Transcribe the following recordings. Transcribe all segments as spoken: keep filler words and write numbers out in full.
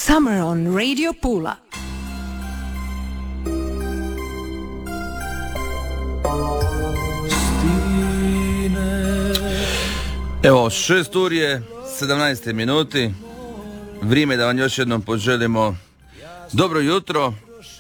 Summer on Radio Pula. Evo, šest ur je, sedamnaest minuti. Vrijeme da vam još jednom poželimo dobro jutro.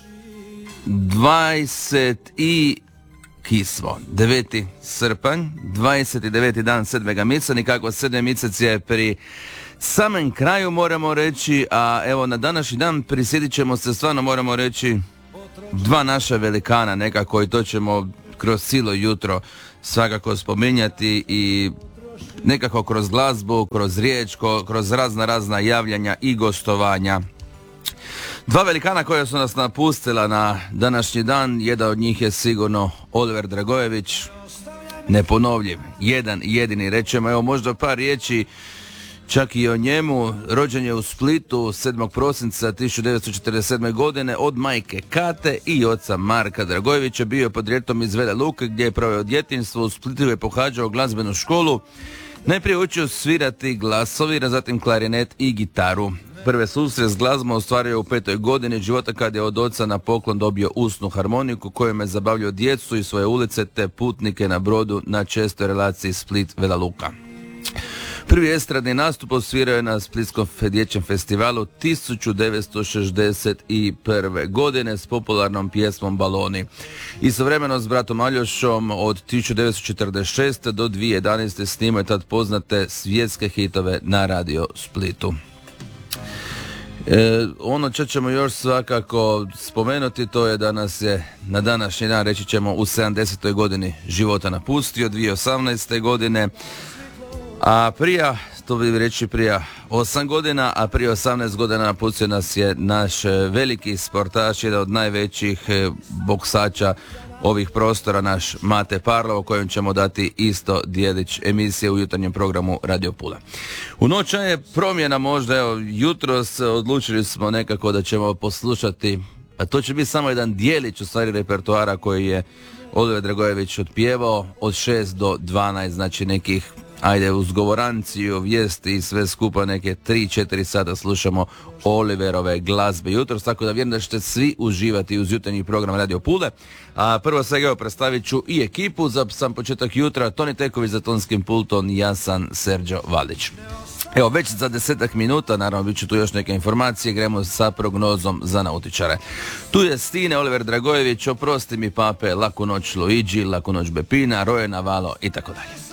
dvadeset i kismo, deveti srpanj, dvadeset deveti dan sedmega mjeseca, nikako sedmi mjesec je pri samem kraju, moramo reći, a evo na današnji dan prisjetit ćemo se, stvarno moramo reći, dva naša velikana nekako, i to ćemo kroz cijelo jutro svakako spominjati i nekako kroz glazbu, kroz riječ, kroz razna razna javljanja i gostovanja. Dva velikana koja su nas napustila na današnji dan, jedan od njih je sigurno Oliver Dragojević, neponovljiv, jedan jedini, rećemo, evo možda par riječi čak i o njemu. Rođen je u Splitu sedmog prosinca tisuću devetsto četrdeset sedme. godine od majke Kate i oca Marka Dragojevića. Bio je podrijetlom iz Vele Luke gdje je proveo djetinjstvo. U Splitu je pohađao glazbenu školu. Najprije učio svirati glasovi, a zatim klarinet i gitaru. Prve susret s glazbom ostvario je u petoj godini života kad je od oca na poklon dobio usnu harmoniku kojom je zabavljao djecu i svoje ulice te putnike na brodu na čestoj relaciji Split-Vela Luka. Prvi estradni nastup osvirao je na Splitskom dječjem festivalu tisuću devetsto šezdeset prve. godine s popularnom pjesmom Baloni. Istovremeno s bratom Aljošom od tisuću devetsto četrdeset šeste. do dvije tisuće jedanaeste. snimao je tad poznate svjetske hitove na radio Splitu. E, ono što ćemo još svakako spomenuti, to je da nas je na današnji dan, reći ćemo, u sedamdesetoj godini života napustio, dvije tisuće osamnaeste. godine, a prije, to bi reći prije osam godina, a prije osamnaest godina napustio nas je naš veliki sportaš, jedan od najvećih boksača ovih prostora, naš Mate Parlov, o kojem ćemo dati isto dijelić emisije u jutarnjem programu Radio Pula. U noća je promjena možda, evo, jutros odlučili smo nekako da ćemo poslušati, a to će biti samo jedan dijelić u stvari repertoara koji je Oliver Dragojević otpjevao od šest do dvanaest, znači nekih, ajde, uz govoranciju, vijesti i sve skupa neke tri četiri sata slušamo Oliverove glazbe jutros, tako da vjerujem da ćete svi uživati uz jutarnji program Radio Pule. A prvo svega, evo, predstavit ću i ekipu za sam početak jutra. Toni Teković za tonskim pultom, ja sam Serđo Valić. Evo, već za desetak minuta, naravno, bit ću tu još neke informacije, gremo sa prognozom za nautičare. Tu je Stine, Oliver Dragojević, oprosti mi pape, laku noć Luigi, laku noć Bepina, Roje Navalo i tako dalje.